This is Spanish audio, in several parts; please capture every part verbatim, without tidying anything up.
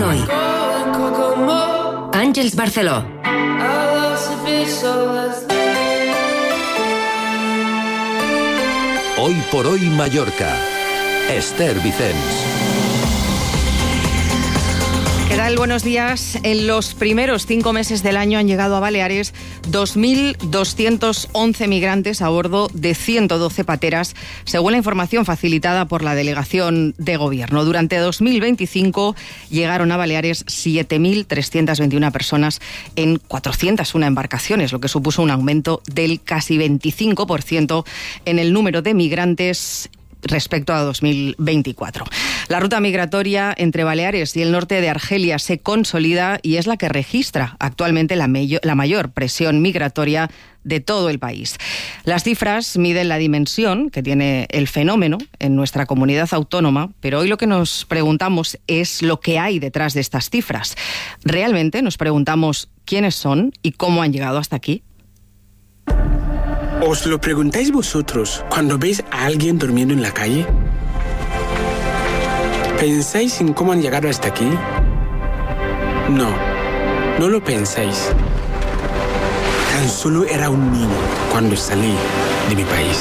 hoy. Àngels Barceló. Hoy por hoy Mallorca. Esther Vicens. ¿Qué tal? Buenos días. En los primeros cinco meses del año han llegado a Baleares dos mil doscientos once migrantes a bordo de ciento doce pateras, según la información facilitada por la Delegación de Gobierno. Durante dos mil veinticinco llegaron a Baleares siete mil trescientas veintiuna personas en cuatrocientas una embarcaciones, lo que supuso un aumento del casi veinticinco por ciento en el número de migrantes respecto a dos mil veinticuatro. La ruta migratoria entre Baleares y el norte de Argelia se consolida y es la que registra actualmente la, mayor, la mayor presión migratoria de todo el país. Las cifras miden la dimensión que tiene el fenómeno en nuestra comunidad autónoma, pero hoy lo que nos preguntamos es lo que hay detrás de estas cifras. ¿Realmente nos preguntamos quiénes son y cómo han llegado hasta aquí? ¿Os lo preguntáis vosotros cuando veis a alguien durmiendo en la calle? ¿Pensáis en cómo han llegado hasta aquí? No, no lo pensáis. Tan solo era un niño cuando salí de mi país.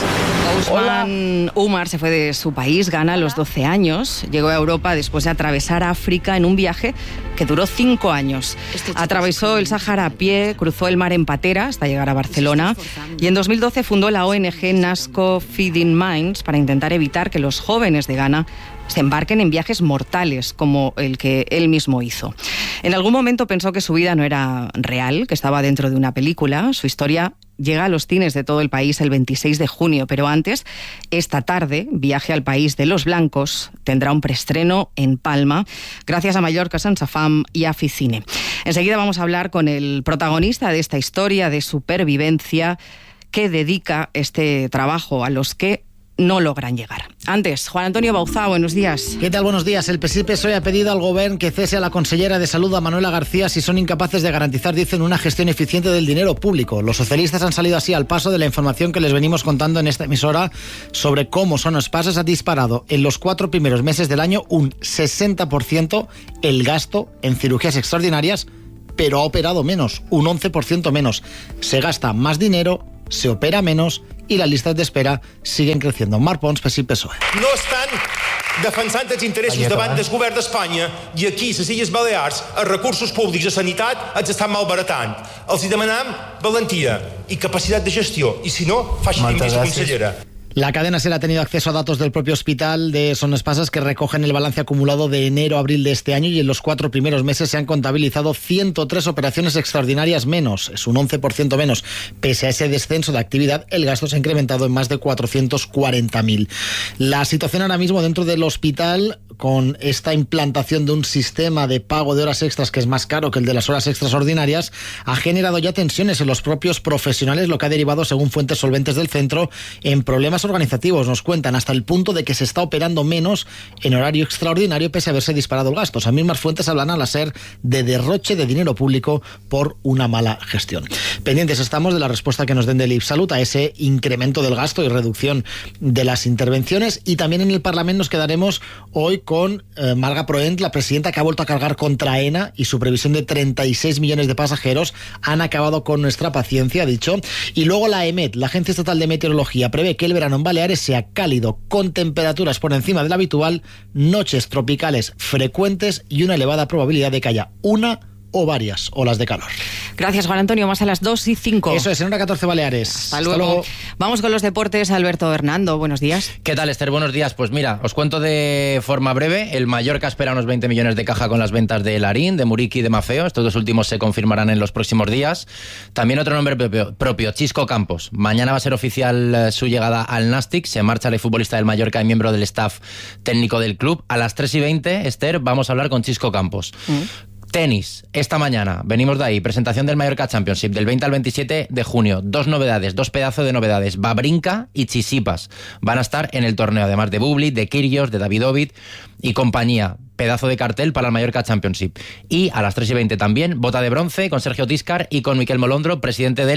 Ousmane Umar se fue de su país, Ghana, a los doce años. Llegó a Europa después de atravesar África en un viaje que duró cinco años. Atravesó el Sáhara a pie, cruzó el mar en patera hasta llegar a Barcelona y en dos mil doce fundó la O N G NASCO Feeding Minds para intentar evitar que los jóvenes de Ghana se embarquen en viajes mortales como el que él mismo hizo. En algún momento pensó que su vida no era real, que estaba dentro de una película. Su historia llega a los cines de todo el país el veintiséis de junio, pero antes, esta tarde, Viaje al País de los Blancos tendrá un preestreno en Palma, gracias a Mallorca Sense Fam y a Ficine. Enseguida vamos a hablar con el protagonista de esta historia de supervivencia que dedica este trabajo a los que no logran llegar. Antes, Juan Antonio Bauzá, buenos días. ¿Qué tal? Buenos días. El P S I P S O E ha pedido al Gobierno que cese a la consellera de Salud, a Manuela García, si son incapaces de garantizar, dicen, una gestión eficiente del dinero público. Los socialistas han salido así al paso de la información que les venimos contando en esta emisora sobre cómo Son Espases ha disparado en los cuatro primeros meses del año un sesenta por ciento el gasto en cirugías extraordinarias, pero ha operado menos, un once por ciento menos. Se gasta más dinero, se opera menos i les llistes d'espera siguen creciendo. Marc Pons, P S I P S O E. No estan defensant els interessos davant del govern d'Espanya i aquí, a les Illes Balears, els recursos públics a sanitat els estan malbaratant. Els hi demanem valentia i capacitat de gestió i, si no, facin més, consellera. La cadena SER ha tenido acceso a datos del propio hospital de Son Espases que recogen el balance acumulado de enero a abril de este año y en los cuatro primeros meses se han contabilizado ciento tres operaciones extraordinarias menos, es un once por ciento menos. Pese a ese descenso de actividad, el gasto se ha incrementado en más de cuatrocientos cuarenta mil. La situación ahora mismo dentro del hospital, con esta implantación de un sistema de pago de horas extras que es más caro que el de las horas extras ordinarias, ha generado ya tensiones en los propios profesionales, lo que ha derivado, según fuentes solventes del centro, en problemas organizativos. Nos cuentan hasta el punto de que se está operando menos en horario extraordinario pese a haberse disparado el gasto. Esas mismas fuentes hablan a la SER de derroche de dinero público por una mala gestión. Pendientes estamos de la respuesta que nos den del IPSalud a ese incremento del gasto y reducción de las intervenciones, y también en el Parlamento nos quedaremos hoy con eh, Marga Proent, la presidenta, que ha vuelto a cargar contra AENA y su previsión de treinta y seis millones de pasajeros. Han acabado con nuestra paciencia, ha dicho. Y luego la EMET, la Agencia Estatal de Meteorología, prevé que el verano en Baleares sea cálido, con temperaturas por encima de la habitual, noches tropicales frecuentes y una elevada probabilidad de que haya una o varias olas de calor. Gracias, Juan Antonio. Más a las dos y cinco. Eso es, en hora catorce Baleares. Hasta, Hasta luego. luego. Vamos con los deportes. Alberto Hernando, buenos días. ¿Qué tal, Esther? Buenos días. Pues mira, os cuento de forma breve. El Mallorca espera unos veinte millones de caja con las ventas de Larín, de Muriqui y de Mafeo. Estos dos últimos se confirmarán en los próximos días. También otro nombre propio, propio Xisco Campos. Mañana va a ser oficial su llegada al Nàstic. Se marcha el futbolista del Mallorca y miembro del staff técnico del club. A las tres y veinte, Esther, vamos a hablar con Xisco Campos. Mm. Tenis, esta mañana, venimos de ahí, presentación del Mallorca Championship del veinte al veintisiete de junio, dos novedades, dos pedazos de novedades, Babrinka y Tsitsipas van a estar en el torneo, además de Bublik, de Kyrgios, de Davidovich y compañía, pedazo de cartel para el Mallorca Championship. Y a las tres y veinte también, bota de bronce con Sergio Tiscar y con Miquel Molondro, presidente del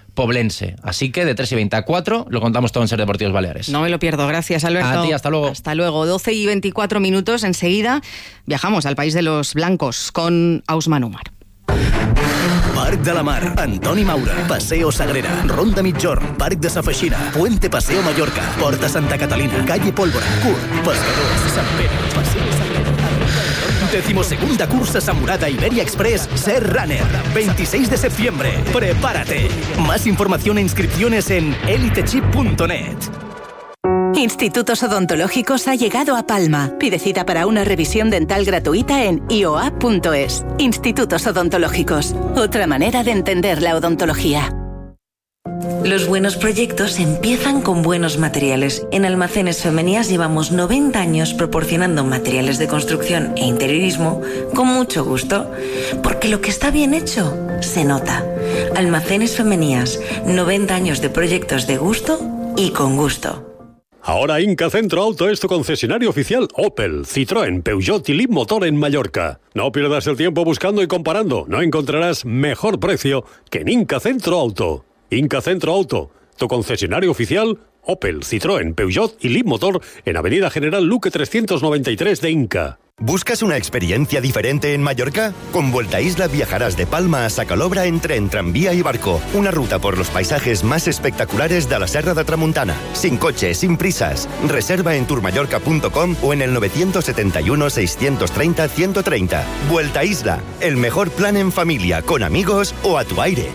Poblense. Así que de tres y veinte a cuatro lo contamos todo en Ser Deportivos Baleares. No me lo pierdo, gracias Alberto. A ti, hasta luego. Hasta luego, doce y veinticuatro minutos, enseguida viajamos al país de los blancos con Ousmane Umar. Parc de la Mar, Antoni Maura, Paseo Sagrera, Ronda Migjorn, Parc de Sa Feixina, Puente Paseo Mallorca, Porta Santa Catalina, Calle Pólvora, Curt, Pescadors, Sant Pere, Paseo Sagrera. Decimosegunda cursa Samurada Iberia Express Ser Runner, veintiséis de septiembre. Prepárate. Más información e inscripciones en elitechip punto net. Institutos Odontológicos ha llegado a Palma. Pide cita para una revisión dental gratuita en i o a punto es. Institutos Odontológicos. Otra manera de entender la odontología. Los buenos proyectos empiezan con buenos materiales. En Almacenes Femenías llevamos noventa años proporcionando materiales de construcción e interiorismo con mucho gusto. Porque lo que está bien hecho se nota. Almacenes Femenías, noventa años de proyectos de gusto y con gusto. Ahora Inca Centro Auto es tu concesionario oficial Opel, Citroën, Peugeot y Leapmotor en Mallorca. No pierdas el tiempo buscando y comparando. No encontrarás mejor precio que en Inca Centro Auto. Inca Centro Auto, tu concesionario oficial Opel, Citroën, Peugeot y Leapmotor en Avenida General Luque trescientos noventa y tres de Inca. ¿Buscas una experiencia diferente en Mallorca? Con Vuelta Isla viajarás de Palma a Sacalobra en tren, tranvía y barco. Una ruta por los paisajes más espectaculares de la Serra de Tramuntana. Sin coche, sin prisas. Reserva en tourmallorca punto com o en el nueve siete uno, seis tres cero, uno tres cero. Vuelta Isla, el mejor plan en familia, con amigos o a tu aire.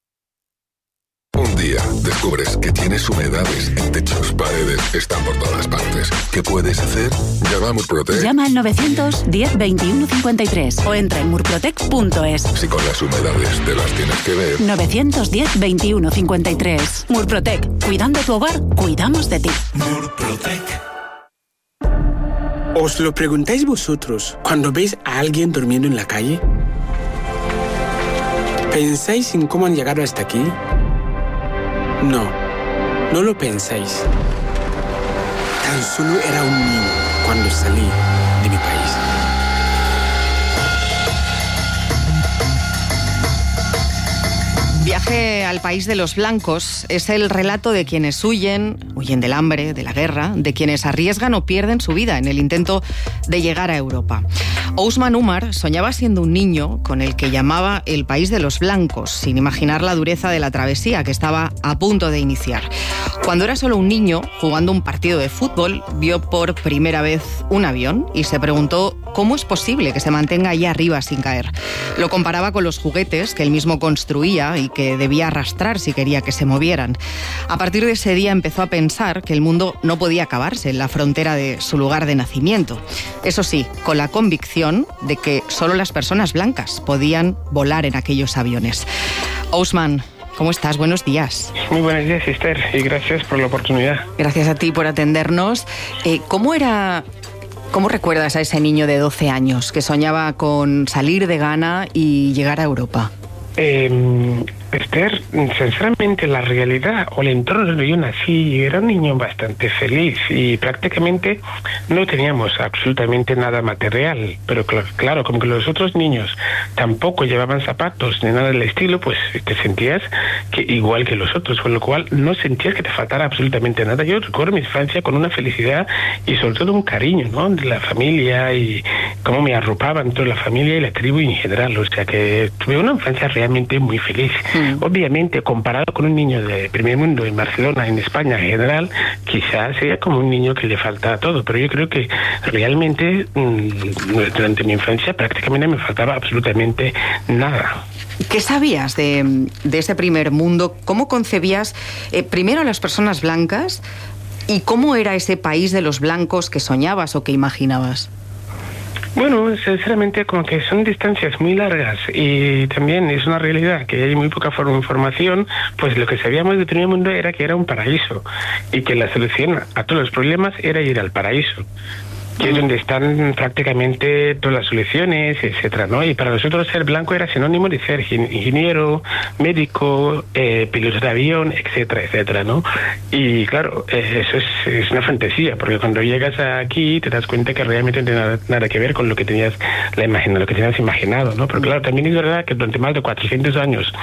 Un día descubres que tienes humedades en techos, paredes, están por todas partes. ¿Qué puedes hacer? Llama a Murprotec. Llama al novecientos diez veintiuno cincuenta y tres o entra en murprotec punto es. Si con las humedades te las tienes que ver. novecientos diez veintiuno cincuenta y tres. Murprotec. Cuidando tu hogar, cuidamos de ti. Murprotec. ¿Os lo preguntáis vosotros cuando veis a alguien durmiendo en la calle? ¿Pensáis en cómo han llegado hasta aquí? No, no lo pensáis. Tan solo era un niño cuando salí de mi país. Viaje al país de los blancos es el relato de quienes huyen, huyen del hambre, de la guerra, de quienes arriesgan o pierden su vida en el intento de llegar a Europa. Ousmane Umar soñaba siendo un niño con el que llamaba el país de los blancos, sin imaginar la dureza de la travesía que estaba a punto de iniciar. Cuando era solo un niño, jugando un partido de fútbol, vio por primera vez un avión y se preguntó cómo es posible que se mantenga allá arriba sin caer. Lo comparaba con los juguetes que él mismo construía y que debía arrastrar si quería que se movieran. A partir de ese día empezó a pensar que el mundo no podía acabarse en la frontera de su lugar de nacimiento. Eso sí, con la convicción de que solo las personas blancas podían volar en aquellos aviones. Ousmane, ¿cómo estás? Buenos días. Muy buenos días, Esther, y gracias por la oportunidad. Gracias a ti por atendernos. Eh, ¿Cómo era... ¿Cómo recuerdas a ese niño de doce años que soñaba con salir de Ghana y llegar a Europa? Eh, Esther, sinceramente la realidad o el entorno donde yo nací, era un niño bastante feliz y prácticamente no teníamos absolutamente nada material, pero claro, como que los otros niños tampoco llevaban zapatos ni nada del estilo, pues te sentías que igual que los otros, con lo cual no sentías que te faltara absolutamente nada. Yo recuerdo mi infancia con una felicidad y sobre todo un cariño, ¿no?, de la familia y cómo me arropaban toda la familia y la tribu en general, o sea que tuve una infancia realmente muy feliz. Mm. Obviamente, comparado con un niño de primer mundo en Barcelona, en España en general, quizás sería como un niño que le falta todo, pero yo creo que realmente mmm, durante mi infancia prácticamente me faltaba absolutamente nada. ¿Qué sabías de, de ese primer mundo? ¿Cómo concebías eh, primero a las personas blancas y cómo era ese país de los blancos que soñabas o que imaginabas? Bueno, sinceramente como que son distancias muy largas y también es una realidad que hay muy poca información, pues lo que sabíamos del primer mundo era que era un paraíso y que la solución a todos los problemas era ir al paraíso, que es donde están prácticamente todas las soluciones, etcétera, ¿no? Y para nosotros ser blanco era sinónimo de ser ingeniero, médico, eh, piloto de avión, etcétera, etcétera, ¿no? Y claro, eh, eso es, es una fantasía, porque cuando llegas aquí te das cuenta que realmente no tiene nada, nada que ver con lo que tenías la imagina, lo que tenías imaginado, ¿no? Pero claro, también es verdad que durante más de cuatrocientos años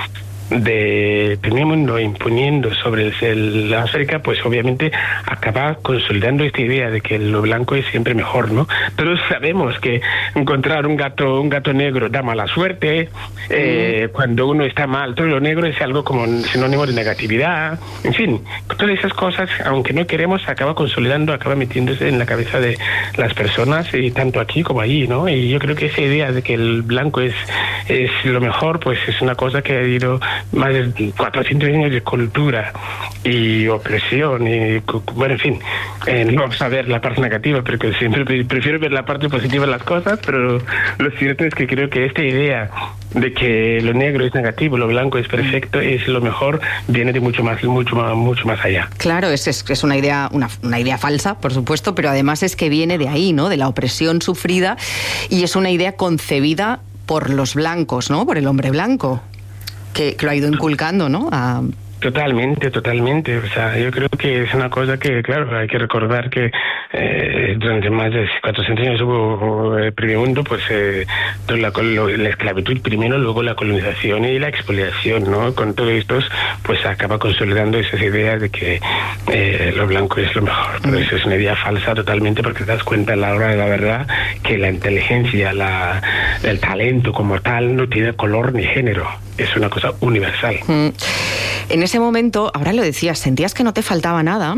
de primer mundo imponiendo sobre el, el África, pues obviamente acaba consolidando esta idea de que lo blanco es siempre mejor, ¿no? Pero sabemos que encontrar un gato un gato negro da mala suerte, eh, mm. cuando uno está mal, todo lo negro es algo como sinónimo de negatividad, en fin, todas esas cosas, aunque no queremos, acaba consolidando, acaba metiéndose en la cabeza de las personas, y tanto aquí como allí, ¿no? Y yo creo que esa idea de que el blanco es, es lo mejor, pues es una cosa que ha ido más de cuatrocientos años de cultura y opresión, y bueno, en fin, eh, no vamos a ver la parte negativa, porque siempre prefiero ver la parte positiva de las cosas, pero lo cierto es que creo que esta idea de que lo negro es negativo, lo blanco es perfecto, es lo mejor, viene de mucho más, mucho más, mucho más allá. Claro, es, es, es una idea, una, una idea falsa, por supuesto, pero además es que viene de ahí, ¿no? De la opresión sufrida, y es una idea concebida por los blancos, ¿no? Por el hombre blanco, que, que lo ha ido inculcando, ¿no? A... Totalmente, totalmente. O sea, yo creo que es una cosa que, claro, hay que recordar que eh, durante más de cuatrocientos años hubo el primer mundo, pues eh, la, la esclavitud primero, luego la colonización y la expoliación, ¿no? Con todo esto, pues acaba consolidando esas ideas de que eh, lo blanco es lo mejor. Pero eso es una idea falsa totalmente, porque te das cuenta a la hora de la verdad que la inteligencia, la, el talento como tal no tiene color ni género. Es una cosa universal. Mm. En ese momento, ahora lo decías, sentías que no te faltaba nada,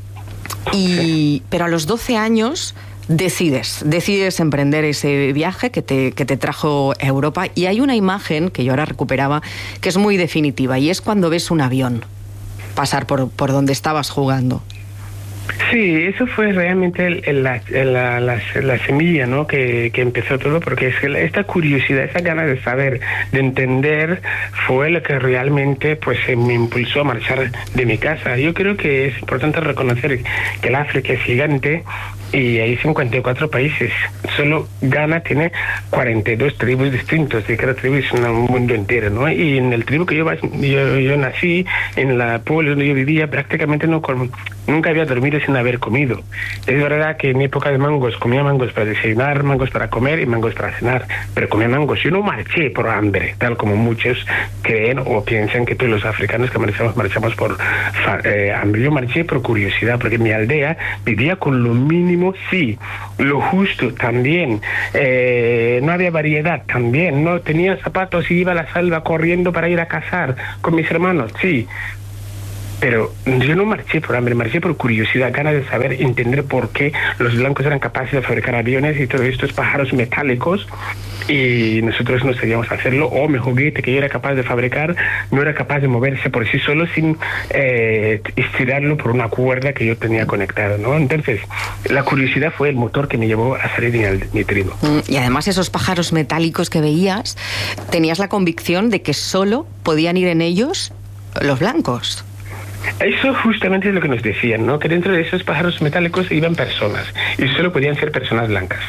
y, pero a los doce años decides, decides emprender ese viaje que te, que te trajo a Europa, y hay una imagen que yo ahora recuperaba que es muy definitiva, y es cuando ves un avión pasar por, por donde estabas jugando. Sí, eso fue realmente el, el, la, la, la, la semilla, ¿no? que, que empezó todo, porque es que esta curiosidad, esa ganas de saber, de entender, fue lo que realmente pues me impulsó a marchar de mi casa. Yo creo que es importante reconocer que el África es gigante, y hay cincuenta y cuatro países. Solo Ghana tiene cuarenta y dos tribus distintas, y cada tribu es un mundo entero, ¿no? Y en el tribu que yo, yo, yo nací, en la pueblo donde yo vivía, prácticamente no nunca había dormido sin haber comido. Es verdad que en época de mangos comía mangos para desayunar, mangos para comer y mangos para cenar, pero comía mangos. Yo no marché por hambre, tal como muchos creen o piensan que todos los africanos que marchamos, marchamos por eh, hambre. Yo marché por curiosidad, porque mi aldea vivía con lo mínimo, sí, lo justo también, eh, no había variedad también, no tenía zapatos y iba a la selva corriendo para ir a cazar con mis hermanos, sí. Pero yo no marché por hambre, marché por curiosidad, ganas de saber, entender por qué los blancos eran capaces de fabricar aviones y todos estos pájaros metálicos, y nosotros no sabíamos hacerlo, o mi juguete que yo era capaz de fabricar no era capaz de moverse por sí solo sin eh, estirarlo por una cuerda que yo tenía conectada, ¿no? Entonces, la curiosidad fue el motor que me llevó a salir de mi tribu. Y además esos pájaros metálicos que veías, tenías la convicción de que solo podían ir en ellos los blancos. Eso justamente es lo que nos decían, ¿no? Que dentro de esos pájaros metálicos iban personas, y solo podían ser personas blancas.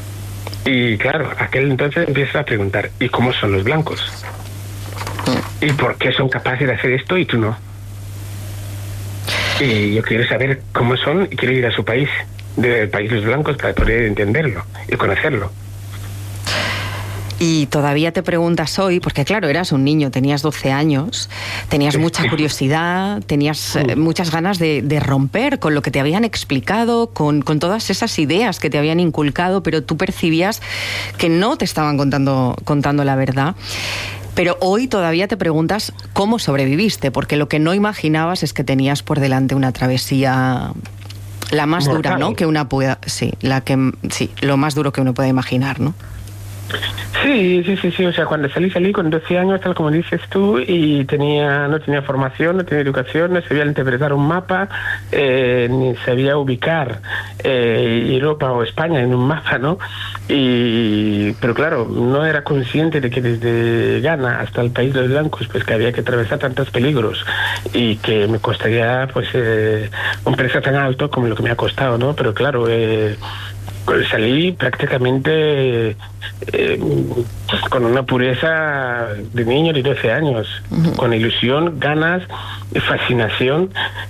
Y claro, aquel entonces empiezas a preguntar, ¿y cómo son los blancos? ¿Y por qué son capaces de hacer esto y tú no? Y yo quiero saber cómo son, y quiero ir a su país, del país de los blancos, para poder entenderlo y conocerlo. Y todavía te preguntas hoy, porque claro, eras un niño, tenías doce años, tenías mucha curiosidad, tenías eh, muchas ganas de, de romper con lo que te habían explicado, con, con todas esas ideas que te habían inculcado, pero tú percibías que no te estaban contando, contando la verdad. Pero hoy todavía te preguntas cómo sobreviviste, porque lo que no imaginabas es que tenías por delante una travesía, la más mortal, dura, ¿no? Que una pueda, sí, la que, sí, lo más duro que uno puede imaginar, ¿no? Sí, sí, sí, sí, o sea, cuando salí, salí con doce años, tal como dices tú, y tenía, no tenía formación, no tenía educación, no sabía interpretar un mapa, eh, ni sabía ubicar eh, Europa o España en un mapa, ¿no? Y, pero claro, no era consciente de que desde Ghana hasta el país de los blancos, pues que había que atravesar tantos peligros, y que me costaría, pues, eh, un precio tan alto como lo que me ha costado, ¿no? Pero claro, eh, salí prácticamente eh, con una pureza de niño de doce años, uh-huh. con ilusión, ganas, fascinación,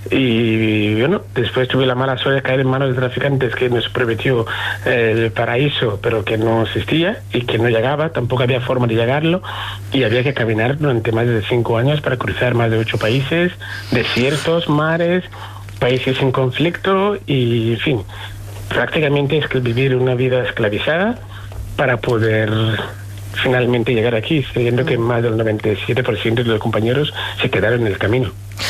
y bueno, después tuve la mala suerte de caer en manos de traficantes que nos prometió eh, el paraíso, pero que no existía y que no llegaba, tampoco había forma de llegarlo, y había que caminar durante más de cinco años para cruzar más de ocho países, desiertos, mares, países en conflicto, y en fin, prácticamente es que vivir una vida esclavizada para poder finalmente llegar aquí, sabiendo que más del noventa y siete por ciento de los compañeros se quedaron en el camino.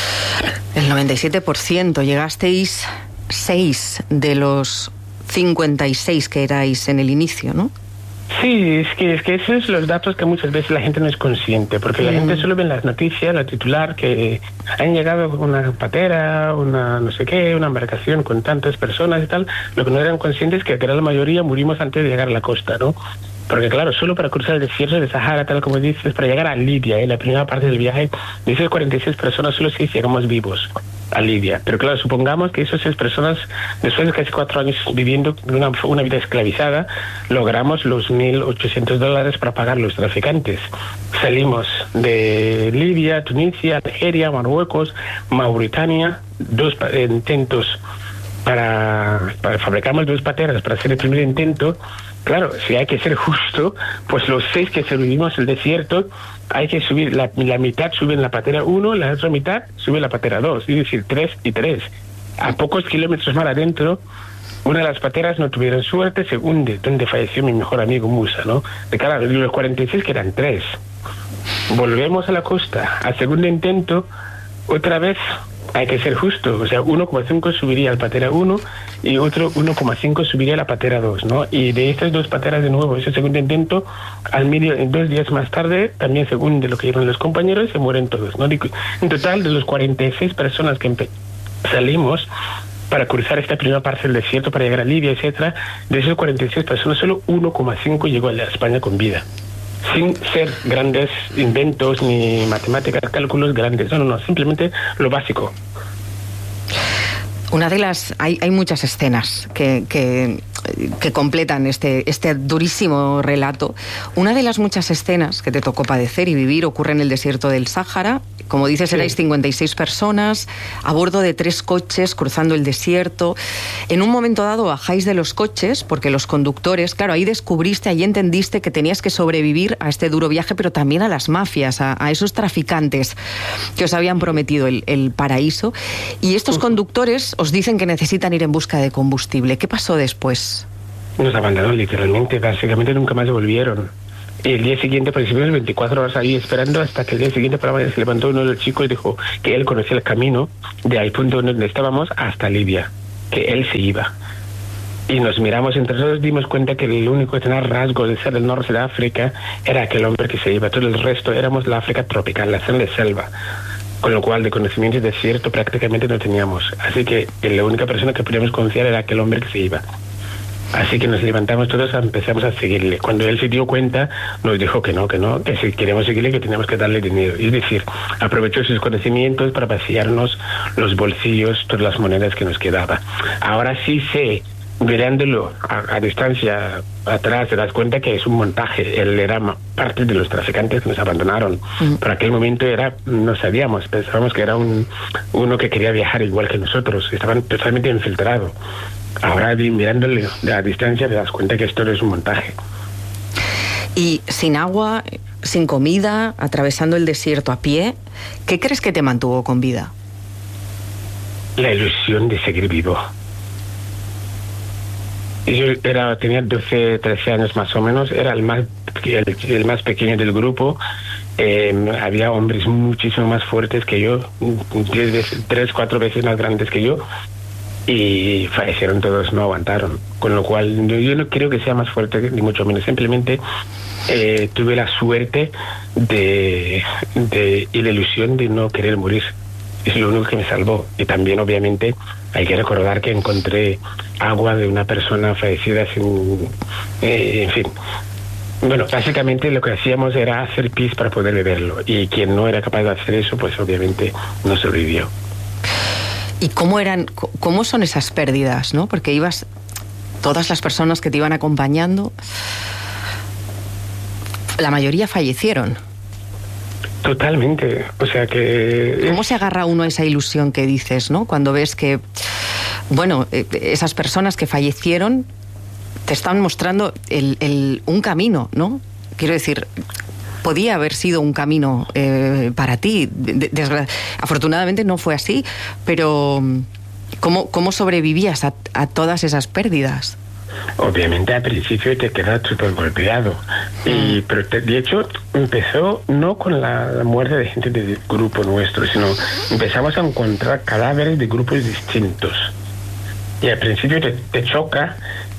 El noventa y siete por ciento, llegasteis seis de los cincuenta y seis que erais en el inicio, ¿no? Sí, es que, es que esos son los datos que muchas veces la gente no es consciente, porque mm. la gente solo ve en las noticias, la titular, que han llegado una patera, una no sé qué, una embarcación con tantas personas y tal. Lo que no eran conscientes es que la gran mayoría murimos antes de llegar a la costa, ¿no? Porque claro, solo para cruzar el desierto de Sahara, tal como dices, para llegar a Libia, en ¿eh? la primera parte del viaje, de esas cuarenta y seis personas, solo seis llegamos vivos a Libia. Pero claro, supongamos que esas seis personas, después de casi cuatro años viviendo una, una vida esclavizada, logramos los mil ochocientos dólares para pagar los traficantes. Salimos de Libia, Tunisia, Algeria, Marruecos, Mauritania, dos intentos para, para fabricamos dos pateras para hacer el primer intento. Claro, si hay que ser justo, pues los seis que sobrevivimos el desierto, hay que subir, la, la mitad sube en la patera uno, la otra mitad sube en la patera dos, es decir, tres y tres. A pocos kilómetros más adentro, una de las pateras no tuvieron suerte, se hunde, donde falleció mi mejor amigo Musa, ¿no? De cara a los cuarenta y seis quedan tres. Volvemos a la costa, al segundo intento, otra vez hay que ser justo, o sea, uno coma cinco subiría al patera uno y otro uno coma cinco subiría a la patera dos, ¿no? Y de estas dos pateras de nuevo, ese segundo intento, al medio, dos días más tarde, también según de lo que llevan los compañeros, se mueren todos, ¿no? En total, de los cuarenta y seis personas que empe- salimos para cruzar esta primera parte del desierto, para llegar a Libia, etcétera, de esas cuarenta y seis personas, solo uno coma cinco llegó a España con vida. Sin ser grandes inventos ni matemáticas, cálculos grandes. No, no, no, simplemente lo básico. Una de las... Hay, hay muchas escenas que, que, que completan este, este durísimo relato. Una de las muchas escenas que te tocó padecer y vivir ocurre en el desierto del Sáhara. Como dices, sí. Erais cincuenta y seis personas a bordo de tres coches cruzando el desierto. En un momento dado bajáis de los coches porque los conductores, claro, ahí descubriste, ahí entendiste que tenías que sobrevivir a este duro viaje, pero también a las mafias, a, a esos traficantes que os habían prometido el, el paraíso. Y estos conductores os dicen que necesitan ir en busca de combustible. ¿Qué pasó después? Nos abandonaron literalmente, básicamente nunca más volvieron. Y el día siguiente, por ejemplo, veinticuatro horas ahí esperando hasta que el día siguiente por la mañana se levantó uno de los chicos y dijo que él conocía el camino de al punto donde estábamos hasta Libia, que él se iba. Y nos miramos entre nosotros, dimos cuenta que el único que tenía rasgo de ser del norte de África era aquel hombre que se iba. Todo el resto éramos la África tropical, la zona de selva. Con lo cual, de conocimiento de desierto prácticamente no teníamos. Así que la única persona que podíamos confiar era aquel hombre que se iba. Así que nos levantamos todos, empezamos a seguirle. Cuando él se dio cuenta, nos dijo que no, que no, que si queríamos seguirle, que teníamos que darle dinero. Es decir, aprovechó sus conocimientos para vaciarnos los bolsillos, todas las monedas que nos quedaba. Ahora sí sé, mirándolo a, a distancia atrás, te das cuenta que es un montaje. Él era parte de los traficantes que nos abandonaron. Uh-huh. Por aquel momento era, no sabíamos, pensábamos que era un uno que quería viajar igual que nosotros. Estaban totalmente infiltrados. Ahora, mirándole a distancia, te das cuenta que esto es un montaje. Y sin agua, sin comida, atravesando el desierto a pie, ¿qué crees que te mantuvo con vida? La ilusión de seguir vivo. Yo era, tenía doce, trece años más o menos, era el más, el, el más pequeño del grupo. Eh, había hombres muchísimo más fuertes que yo, diez veces, tres, cuatro veces más grandes que yo. Y fallecieron todos, no aguantaron. Con lo cual, yo, yo no creo que sea más fuerte, ni mucho menos. Simplemente eh, tuve la suerte de, de, y la ilusión de no querer morir. Es lo único que me salvó. Y también, obviamente, hay que recordar que encontré agua de una persona fallecida sin... Eh, en fin. Bueno, básicamente lo que hacíamos era hacer pis para poder beberlo. Y quien no era capaz de hacer eso, pues obviamente no sobrevivió. ¿Y cómo eran, cómo son esas pérdidas, no? Porque ibas todas las personas que te iban acompañando, la mayoría fallecieron. Totalmente, o sea que... ¿Cómo se agarra uno a esa ilusión que dices, ¿no? Cuando ves que, bueno, esas personas que fallecieron te están mostrando el, el, un camino, ¿no? Quiero decir, podía haber sido un camino eh, para ti. Desgra- Afortunadamente no fue así, pero ¿cómo, cómo sobrevivías a, a todas esas pérdidas? Obviamente al principio te quedas súper golpeado, y, pero te, de hecho empezó no con la, la muerte de gente del grupo nuestro, sino empezamos a encontrar cadáveres de grupos distintos, y al principio te, te choca,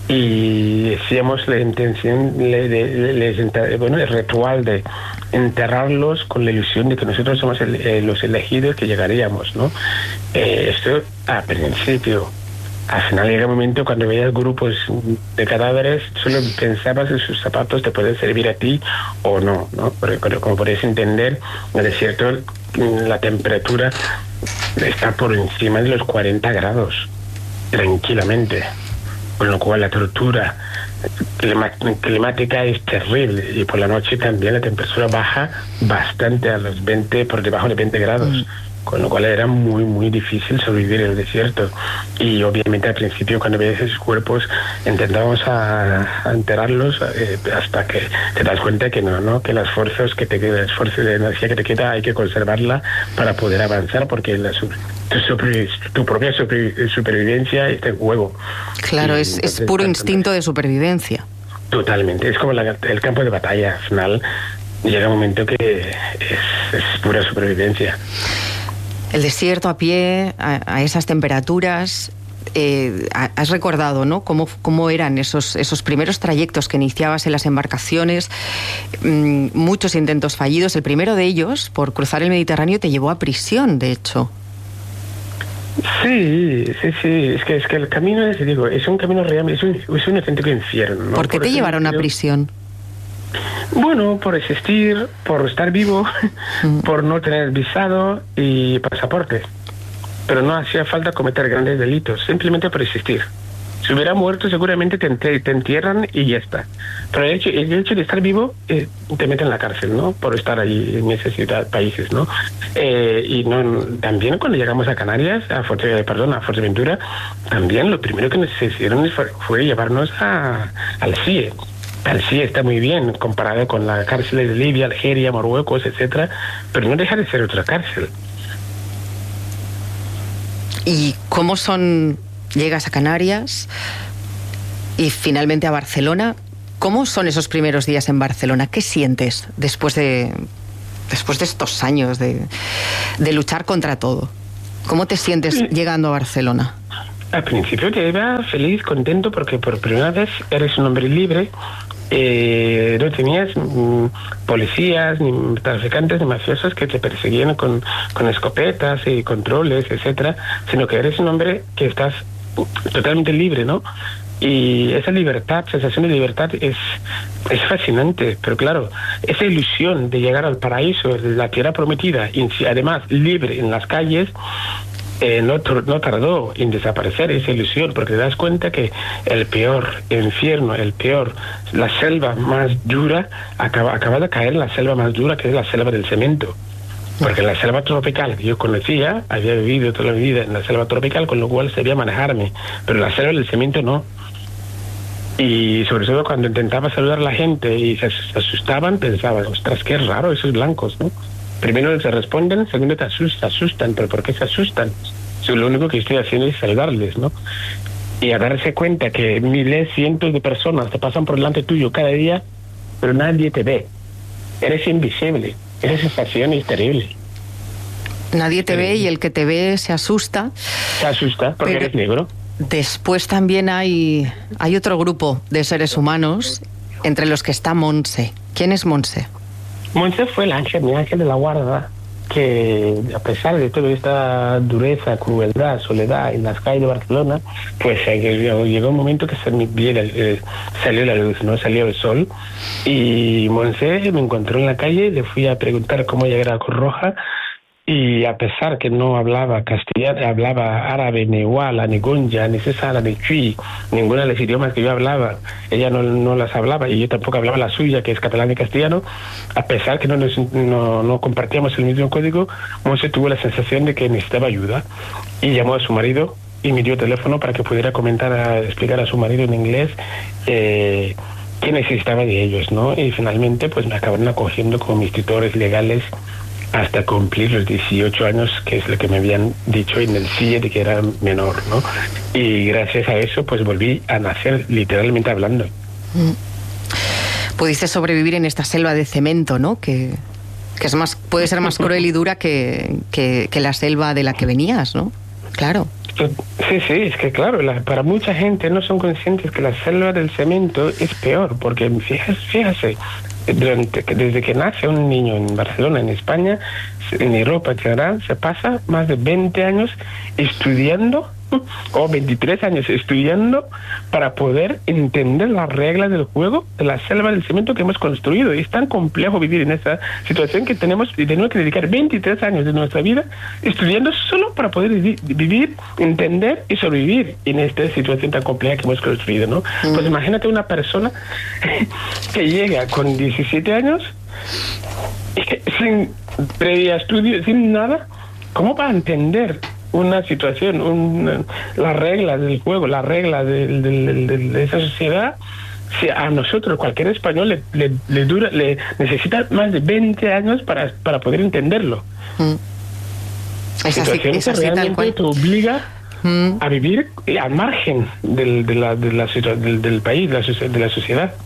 y hacíamos la intención, le, le, le, le, bueno, el ritual de enterrarlos con la ilusión de que nosotros somos el, eh, los elegidos que llegaríamos, ¿no? Eh, esto al principio. Al final llega un momento cuando veías grupos de cadáveres, solo pensabas en sus zapatos te pueden servir a ti o no, ¿no? Porque como podéis entender, en el desierto la temperatura está por encima de los cuarenta grados, tranquilamente. Con lo cual la tortura clima- climática es terrible, y por la noche también la temperatura baja bastante a los veinte, por debajo de veinte grados. Mm. Con lo cual era muy, muy difícil sobrevivir en el desierto. Y obviamente al principio, cuando veías esos cuerpos, intentábamos a, a enterrarlos eh, hasta que te das cuenta que no, ¿no? Que las fuerzas que te queda, las fuerzas de energía que te queda, hay que conservarla para poder avanzar, porque la, tu, super, tu propia super, supervivencia está en juego. Claro, y es, entonces, es puro instinto de supervivencia. Totalmente, es como la, el campo de batalla. Al final llega un momento que es, es pura supervivencia. El desierto a pie, a, a esas temperaturas, eh, has recordado, ¿no? Cómo, cómo eran esos, esos primeros trayectos que iniciabas en las embarcaciones, mmm, muchos intentos fallidos. El primero de ellos, por cruzar el Mediterráneo, te llevó a prisión, de hecho. Sí, sí, sí. Es que, es que el camino, es, digo, es un camino real, es un, es un auténtico infierno, ¿no? ¿Por qué por te llevaron a prisión? Bueno, por existir, por estar vivo, mm. por no tener visado y pasaporte. Pero no hacía falta cometer grandes delitos, simplemente por existir. Si hubiera muerto, seguramente te, te entierran y ya está. Pero el hecho, el hecho de estar vivo, eh, te meten en la cárcel, ¿no? Por estar allí en esas ciudades, países, ¿no? Eh, y no, también cuando llegamos a Canarias, a Fuerte, perdón, a Fuerteventura, también lo primero que nos hicieron fue, fue llevarnos a, al C I E. El sí está muy bien comparado con la cárcel de Libia, Algeria, Marruecos, etcétera, pero no deja de ser otra cárcel. ¿Y cómo son? Llegas a Canarias y finalmente a Barcelona. ¿Cómo son esos primeros días en Barcelona? ¿Qué sientes después de después de estos años de, de luchar contra todo? ¿Cómo te sientes sí. llegando a Barcelona? Al principio te iba feliz, contento, porque por primera vez eres un hombre libre. Eh, no tenías mm, policías, ni traficantes, ni mafiosos que te perseguían con, con escopetas y controles, etcétera, sino que eres un hombre que estás totalmente libre, ¿no? Y esa libertad, sensación de libertad es, es fascinante, pero claro, esa ilusión de llegar al paraíso, la tierra prometida, y además libre en las calles, Eh, no, no tardó en desaparecer esa ilusión, porque te das cuenta que el peor infierno, el peor, la selva más dura, acaba, acaba de caer en la selva más dura, que es la selva del cemento. Porque la selva tropical que yo conocía, había vivido toda la vida en la selva tropical, con lo cual sabía manejarme, pero la selva del cemento no. Y sobre todo cuando intentaba saludar a la gente y se asustaban, pensaba, ostras, qué raro esos blancos, ¿no? Primero se responden, segundo te asustan, asustan, pero ¿por qué se asustan? Si lo único que estoy haciendo es saludarles, ¿no? Y a darse cuenta que miles, cientos de personas te pasan por delante tuyo cada día, pero nadie te ve. Eres invisible. Esa sensación es terrible. Nadie te ve y el que te ve se asusta. Se asusta porque eres negro. Después también hay, hay otro grupo de seres humanos, entre los que está Montse. ¿Quién es Montse? Montse fue el ángel, mi ángel de la guarda, que a pesar de toda esta dureza, crueldad, soledad en las calles de Barcelona, pues llegó un momento que salió la luz, ¿no? Salió el sol, y Montse me encontró en la calle, le fui a preguntar cómo llegar a Cruz Roja, Y a pesar que no hablaba castellano, hablaba árabe, ni wala, ni gunja, ni cesara, ni chui, ninguno de los idiomas que yo hablaba, ella no, no las hablaba y yo tampoco hablaba la suya, que es catalán y castellano, a pesar que no, nos, no, no compartíamos el mismo código, Monse tuvo la sensación de que necesitaba ayuda y llamó a su marido y me dio teléfono para que pudiera comentar, a, explicar a su marido en inglés eh, qué necesitaba de ellos, ¿no? Y finalmente pues me acabaron acogiendo como mis tutores legales hasta cumplir los dieciocho años, que es lo que me habían dicho en el C I E de que era menor, ¿no? Y gracias a eso, pues volví a nacer, literalmente hablando. Mm. Pudiste sobrevivir en esta selva de cemento, ¿no? Que, que es más, puede ser más cruel y dura que, que, que la selva de la que venías, ¿no? Claro. Sí, sí, es que claro, la, para mucha gente no son conscientes que la selva del cemento es peor, porque fíjese, fíjese durante, desde que nace un niño en Barcelona, en España, en Europa en general, se pasa más de veinte años estudiando, o veintitrés años estudiando, para poder entender las reglas del juego de la selva del cemento que hemos construido. Y es tan complejo vivir en esa situación que tenemos, y tenemos que dedicar veintitrés años de nuestra vida estudiando solo para poder vivir, vivir entender y sobrevivir en esta situación tan compleja que hemos construido, ¿no? Mm. Pues imagínate una persona que llega con diecisiete años sin previa estudio, sin nada, ¿cómo va a entender una situación, un, las reglas del juego, las reglas de, de, de, de esa sociedad? Si a nosotros, cualquier español, le, le, le dura, le necesita más de veinte años para, para poder entenderlo. Mm. Es así, es así, realmente tal cual. Te obliga mm. a vivir al margen del, de la, de la, del, del país, de la, de la sociedad.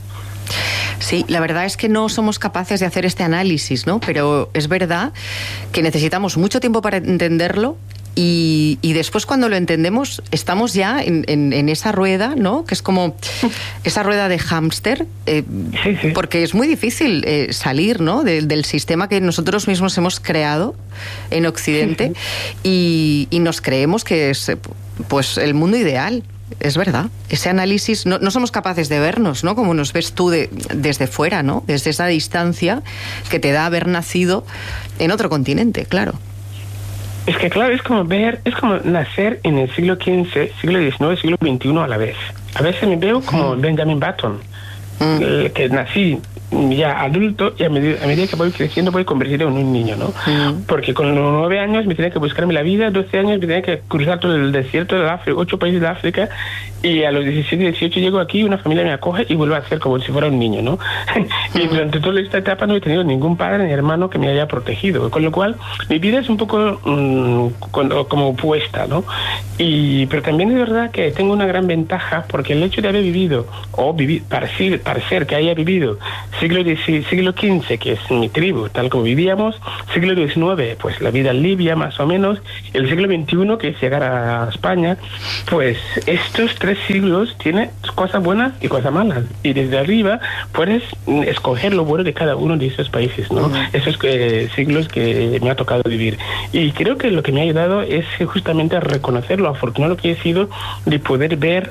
Sí, la verdad es que no somos capaces de hacer este análisis, ¿no? Pero es verdad que necesitamos mucho tiempo para entenderlo. Y, y después cuando lo entendemos estamos ya en, en, en esa rueda, ¿no? Que es como esa rueda de hámster, eh, sí, sí. Porque es muy difícil eh, salir, ¿no? De, del sistema que nosotros mismos hemos creado en Occidente, sí, sí. Y, y nos creemos que es pues el mundo ideal. Es verdad, ese análisis, no, no somos capaces de vernos, ¿no? Como nos ves tú de, desde fuera, ¿no? Desde esa distancia que te da haber nacido en otro continente, claro. Es que claro, es como ver, es como nacer en el siglo quince, siglo diecinueve, siglo veintiuno a la vez. A veces me veo como mm. Benjamin Button, mm. el, que nací ya adulto y a medida, a medida que voy creciendo voy convirtiendo en un niño, ¿no? Mm. Porque con los nueve años me tenía que buscarme la vida, doce años me tenía que cruzar todo el desierto de África, ocho países de África, y a los diecisiete, dieciocho llego aquí, una familia me acoge y vuelvo a ser como si fuera un niño, ¿no? Y durante toda esta etapa no he tenido ningún padre ni hermano que me haya protegido, con lo cual mi vida es un poco mmm, como opuesta, ¿no? Y, pero también es verdad que tengo una gran ventaja porque el hecho de haber vivido, o vivir, parecer, parecer que haya vivido siglo siglo quince, que es mi tribu, tal como vivíamos, siglo diecinueve, pues la vida libia más o menos, el siglo veintiuno, que es llegar a España, pues estos tres siglos tienen cosas buenas y cosas malas, y desde arriba puedes escoger lo bueno de cada uno de esos países, ¿no? Uh-huh. Esos eh, siglos que me ha tocado vivir. Y creo que lo que me ha ayudado es justamente a reconocer lo afortunado que he sido de poder ver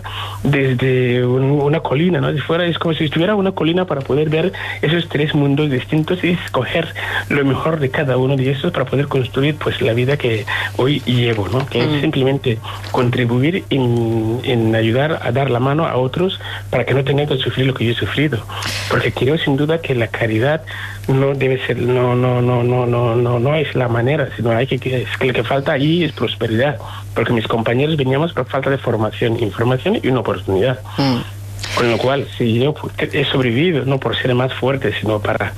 desde un, una colina, ¿no? De fuera es como si estuviera una colina para poder ver esos tres mundos distintos y escoger lo mejor de cada uno de esos para poder construir pues la vida que hoy llevo, ¿no? Que mm. es simplemente contribuir en, en ayudar a dar la mano a otros para que no tengan que sufrir lo que yo he sufrido, porque creo sin duda que la caridad no debe ser, no no no no no no no es la manera, sino hay que, es que lo que falta ahí es prosperidad, porque mis compañeros veníamos por falta de formación, información y una oportunidad. Mm. Con lo cual, si yo he sobrevivido, no por ser más fuerte, sino para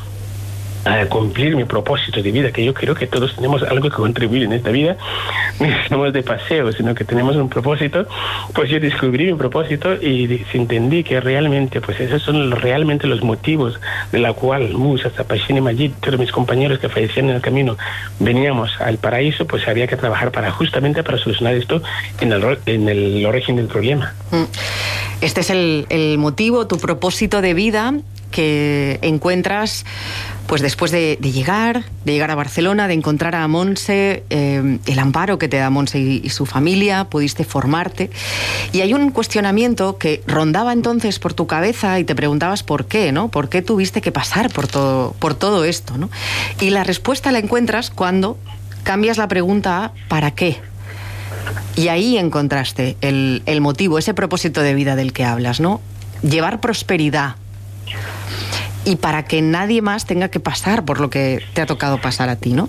uh, cumplir mi propósito de vida, que yo creo que todos tenemos algo que contribuir en esta vida, no estamos de paseo, sino que tenemos un propósito, pues yo descubrí mi propósito y entendí que realmente, pues esos son realmente los motivos de la cual Musa, Zapachín y Majid, todos mis compañeros que fallecieron en el camino, veníamos al paraíso, pues había que trabajar para justamente para solucionar esto en el, en el origen del problema. Mm. Este es el, el motivo, tu propósito de vida que encuentras pues después de, de llegar, de llegar a Barcelona, de encontrar a Monse, eh, el amparo que te da Monse y, y su familia, pudiste formarte. Y hay un cuestionamiento que rondaba entonces por tu cabeza y te preguntabas por qué, ¿no? ¿Por qué tuviste que pasar por todo, por todo esto, ¿no? Y la respuesta la encuentras cuando cambias la pregunta a ¿para qué? Y ahí encontraste el, el motivo, ese propósito de vida del que hablas, ¿no? Llevar prosperidad. Y para que nadie más tenga que pasar por lo que te ha tocado pasar a ti, ¿no?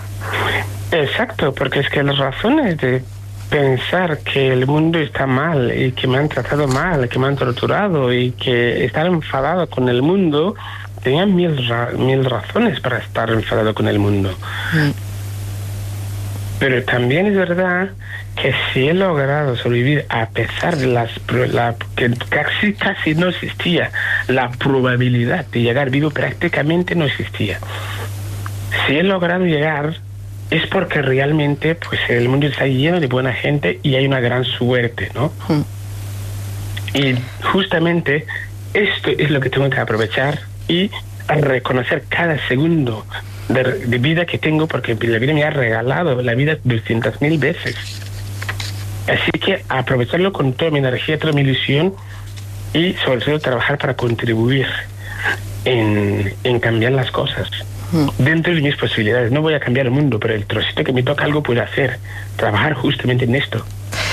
Exacto, porque es que las razones de pensar que el mundo está mal y que me han tratado mal, que me han torturado y que estar enfadado con el mundo, tenía mil, ra mil razones para estar enfadado con el mundo. Mm. Pero también es verdad que si he logrado sobrevivir a pesar de las la, que casi casi no existía, la probabilidad de llegar vivo prácticamente no existía. Si he logrado llegar es porque realmente pues el mundo está lleno de buena gente y hay una gran suerte, ¿no? Mm. Y justamente esto es lo que tengo que aprovechar y reconocer cada segundo de, de vida que tengo, porque la vida me ha regalado la vida doscientas mil veces. Así que aprovecharlo con toda mi energía, toda mi ilusión y sobre todo trabajar para contribuir en, en cambiar las cosas. Mm. Dentro de mis posibilidades. No voy a cambiar el mundo, pero el trocito que me toca algo puedo hacer. Trabajar justamente en esto.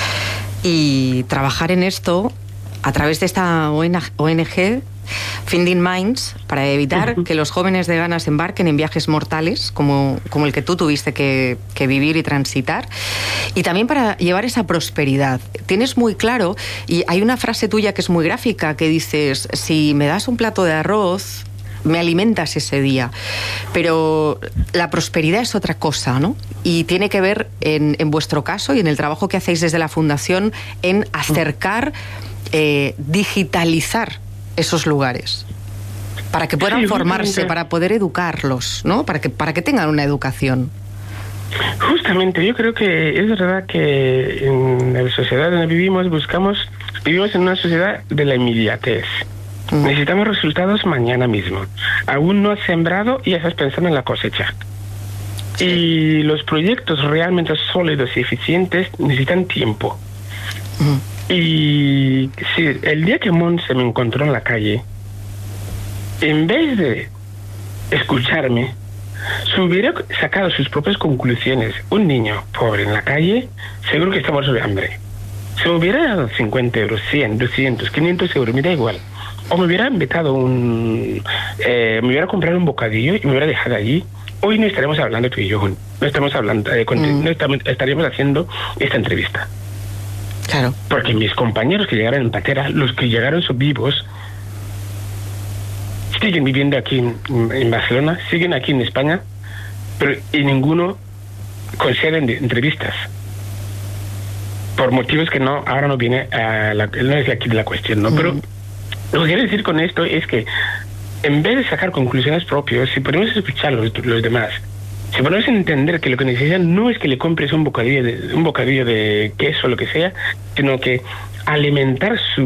Y trabajar en esto a través de esta O N G, Finding Minds, para evitar uh-huh. que los jóvenes de Ghana se embarquen en viajes mortales, como, como el que tú tuviste que, que vivir y transitar, y también para llevar esa prosperidad. Tienes muy claro, y hay una frase tuya que es muy gráfica, que dices, si me das un plato de arroz, me alimentas ese día. Pero la prosperidad es otra cosa, ¿no? Y tiene que ver, en, en vuestro caso y en el trabajo que hacéis desde la Fundación, en acercar, eh, digitalizar esos lugares para que puedan sí, formarse, para poder educarlos, ¿no? Para que, para que tengan una educación. Justamente, yo creo que es verdad que en la sociedad donde vivimos, buscamos, vivimos en una sociedad de la inmediatez. Mm. Necesitamos resultados mañana mismo. Aún no has sembrado y ya estás pensando en la cosecha. Sí. Y los proyectos realmente sólidos y eficientes necesitan tiempo. Mm. Y sí, el día que Mon se me encontró en la calle, en vez de escucharme, se hubiera sacado sus propias conclusiones. Un niño pobre en la calle, seguro que está muerto de hambre. Se me hubiera dado cincuenta euros, cien, doscientos, quinientos euros, me da igual. O me hubiera invitado un... Eh, me hubiera comprado un bocadillo y me hubiera dejado allí. Hoy no estaremos hablando tú y yo, no estamos hablando, eh, con, mm. no estamos, estaríamos haciendo esta entrevista. Claro. Porque mis compañeros que llegaron en patera, los que llegaron son vivos, siguen viviendo aquí en, en Barcelona, siguen aquí en España, pero y ninguno conceden entrevistas. Por motivos que no, ahora no viene a la, no es aquí la cuestión, ¿no? Mm. Pero lo que quiero decir con esto es que en vez de sacar conclusiones propias, si podemos escuchar a los, los demás, si podemos entender que lo que necesitan no es que le compres un bocadillo de, un bocadillo de queso o lo que sea, sino que alimentar su